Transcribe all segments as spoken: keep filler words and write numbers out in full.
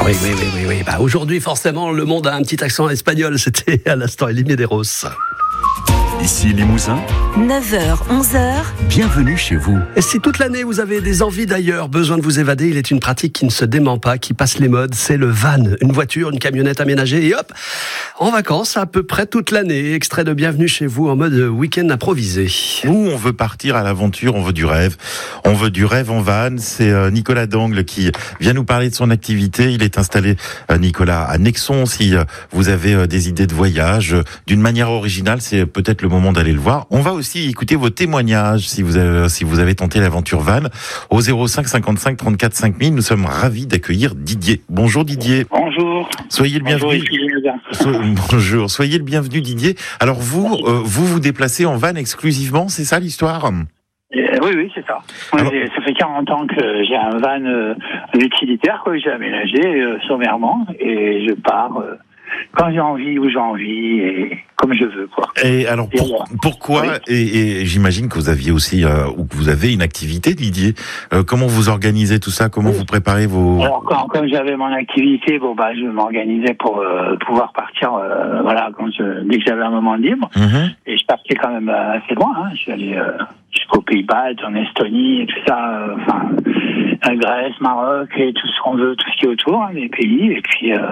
Oui, oui, oui, oui, oui. Bah, aujourd'hui, forcément, le monde a un petit accent espagnol. C'était à l'instant Elie Medeiros. Ici Limousin, neuf heures, onze heures. Bienvenue chez vous. Et si toute l'année vous avez des envies d'ailleurs, besoin de vous évader, il est une pratique qui ne se dément pas, qui passe les modes, c'est le van. Une voiture, une camionnette aménagée et hop, en vacances à peu près toute l'année. Extrait de Bienvenue chez vous en mode week-end improvisé. Nous, on veut partir à l'aventure, on veut du rêve. On veut du rêve en van. C'est Nicolas Dangle qui vient nous parler de son activité. Il est installé, Nicolas, à Nexon. Si vous avez des idées de voyage d'une manière originale, c'est peut-être le moment d'aller le voir. On va aussi écouter vos témoignages si vous avez, si vous avez tenté l'aventure van au zéro cinq cinquante-cinq trente-quatre cinq mille. Nous sommes ravis d'accueillir Didier. Bonjour Didier. Bonjour. Soyez le bienvenu. So, bonjour. Soyez le bienvenu Didier. Alors vous, euh, vous vous déplacez en van exclusivement, c'est ça l'histoire ? euh, Oui, oui, c'est ça. Moi, Alors... Ça fait quarante ans que j'ai un van euh, utilitaire que j'ai aménagé euh, sommairement et je pars euh, quand j'ai envie, où j'ai envie et comme je veux, quoi. Et alors, pour, et pourquoi oui. et, et j'imagine que vous aviez aussi, euh, ou que vous avez une activité, Didier. Euh, comment vous organisez tout ça ? Comment oui. vous préparez vos... Alors, quand, comme j'avais mon activité, bon, bah, je m'organisais pour euh, pouvoir partir, euh, voilà, quand je, dès que j'avais un moment libre. Mm-hmm. Et je partais quand même assez loin, hein. Je suis allé euh, jusqu'aux Pays-Bas, en Estonie, et tout ça, euh, enfin, la Grèce, Maroc, et tout ce qu'on veut, tout ce qui est autour, hein, les pays, et puis... Euh,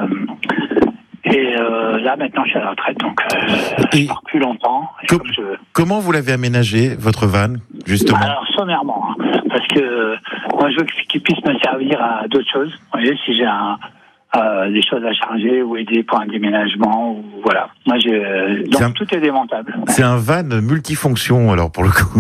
Et euh, là, maintenant, je suis à la retraite, donc euh, je ne pars plus longtemps. Com- je... Comment vous l'avez aménagé, votre van, justement ? Alors, sommairement, hein, parce que euh, moi, je veux qu'il puisse me servir à d'autres choses. Vous voyez, si j'ai un, euh, des choses à charger ou aider pour un déménagement, ou voilà. Moi, j'ai donc un... tout est démontable. C'est un van multifonction, alors pour le coup.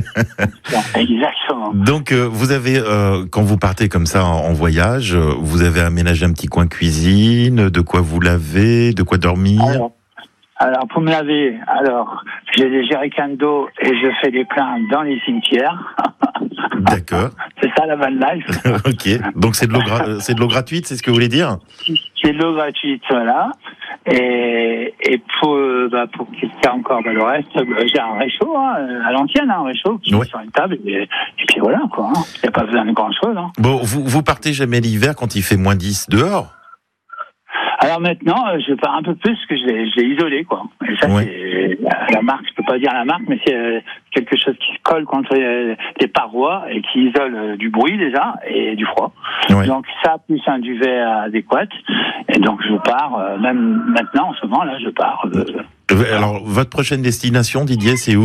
Exactement. Donc, euh, vous avez, euh, quand vous partez comme ça en, en voyage, vous avez aménagé un petit coin cuisine, de quoi vous laver, de quoi dormir. Alors, alors pour me laver, alors j'ai des jerrycans d'eau et je fais des pleins dans les cimetières. D'accord. C'est ça la van life. Ok. Donc c'est de l'eau, gra- c'est de l'eau gratuite, c'est ce que vous voulez dire ? C'est de l'eau gratuite, voilà. Et, et pour, bah, pour qu'il y ait encore bah, le reste, bah, j'ai un réchaud, hein, à l'ancienne, hein, un réchaud qui ouais. est sur une table. Et, et puis voilà, quoi. Il hein. n'y a pas besoin de grand-chose. Hein. Bon, vous, vous partez jamais l'hiver quand il fait moins dix dehors ? Alors maintenant, je pars un peu plus parce que je l'ai, je l'ai isolé, quoi. Et ça, ouais. c'est la, la marque, je peux pas dire la marque, mais c'est euh, quelque chose qui se colle contre les, les parois et qui isole euh, du bruit déjà et du froid. Ouais. Donc ça, plus un duvet adéquat. Et donc je pars, euh, même maintenant, en ce moment, là, je pars. Euh, Alors, votre prochaine destination, Didier, c'est où ?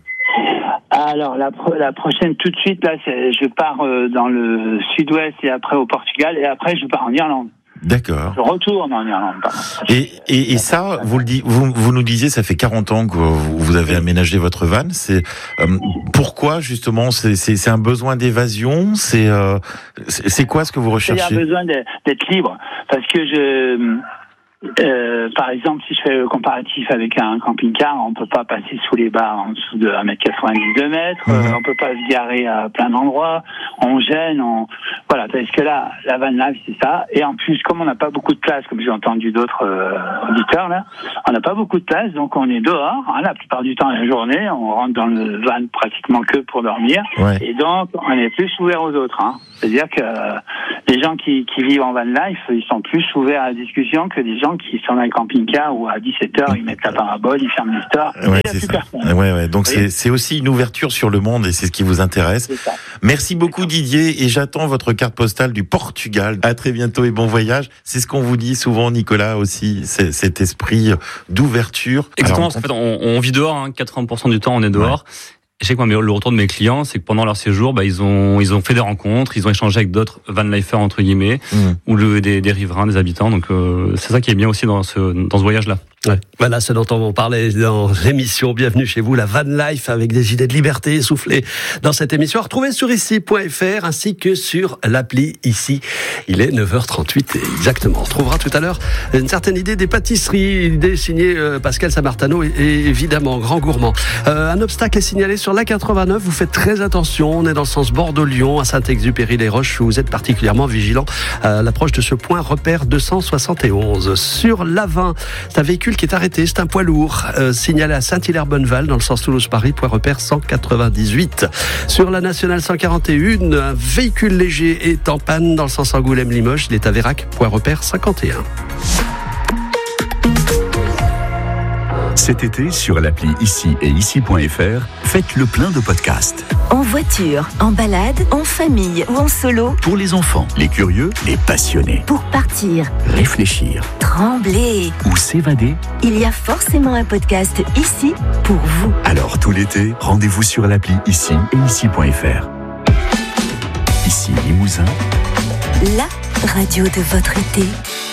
Alors la, pro- la prochaine tout de suite, là, c'est, je pars euh, dans le sud-ouest et après au Portugal et après je pars en Irlande. D'accord. Je retourne en Irlande. Et, et, et ça, vous le dites, vous, vous nous disiez, ça fait quarante ans que vous, vous avez aménagé votre van. C'est euh, pourquoi justement c'est, c'est, c'est un besoin d'évasion. C'est, euh, c'est c'est quoi ce que vous recherchez ? Il y a besoin de, d'être libre parce que je. Euh, par exemple, si je fais le comparatif avec un camping-car, on peut pas passer sous les barres en dessous de un mètre quatre-vingt-dix, deux mètres, mmh. euh, on peut pas se garer à plein d'endroits, on gêne, on... voilà, parce que là, la van life, c'est ça, et en plus, comme on n'a pas beaucoup de place, comme j'ai entendu d'autres euh, auditeurs, là, on n'a pas beaucoup de place, donc on est dehors, hein, la plupart du temps la journée, on rentre dans le van pratiquement que pour dormir, ouais. Et donc, on est plus ouvert aux autres, hein. C'est-à-dire que euh, les gens qui, qui vivent en van life, ils sont plus ouverts à la discussion que des gens qui sont dans les camping-cars où à dix-sept heures ils mettent la parabole, ils ferment les stores. Ouais, c'est ça. Ouais, ouais. Donc c'est, c'est aussi une ouverture sur le monde et c'est ce qui vous intéresse. Merci beaucoup Didier et j'attends votre carte postale du Portugal. À très bientôt et bon voyage. C'est ce qu'on vous dit souvent Nicolas aussi, c'est cet esprit d'ouverture. Exactement, Alors, en fait on, on vit dehors, hein, quatre-vingts pour cent du temps on est dehors. Ouais. Je sais que moi, le retour de mes clients, c'est que pendant leur séjour, bah, ils ont, ils ont fait des rencontres, ils ont échangé avec d'autres van-lifers, entre guillemets, mmh. ou le, des, des riverains, des habitants. Donc, euh, c'est ça qui est bien aussi dans ce, dans ce voyage-là. Ouais. Voilà ce dont on parlait dans l'émission Bienvenue chez vous, la van life avec des idées de liberté soufflées dans cette émission. Retrouvez sur ici point f r ainsi que sur l'appli ici. Il est neuf heures trente-huit exactement. On trouvera tout à l'heure une certaine idée des pâtisseries, idée signée euh, Pascal Samartano et, et évidemment grand gourmand. Euh, un obstacle est signalé sur l'A quatre-vingt-neuf. Vous faites très attention. On est dans le sens Bordeaux-Lyon à Saint-Exupéry-les-Roches. Vous êtes particulièrement vigilant à l'approche de ce point repère deux cent soixante et onze. Sur l'A vingt, c'est un véhicule véhicule qui est arrêté, c'est un poids lourd, euh, signalé à Saint-Hilaire-Bonneval dans le sens Toulouse-Paris, point repère cent quatre-vingt-dix-huit. Sur la nationale cent quarante et un, un véhicule léger est en panne dans le sens Angoulême-Limoges, il est à Vérac, point repère cinquante et un. Cet été, sur l'appli Ici et Ici.fr, faites le plein de podcasts. En voiture, en balade, en famille ou en solo. Pour les enfants, les curieux, les passionnés. Pour partir, Réfléchir trembler. ou s'évader. Il y a forcément un podcast ici pour vous. Alors tout l'été, rendez-vous sur l'appli Ici et Ici.fr. Ici Limousin. La radio de votre été.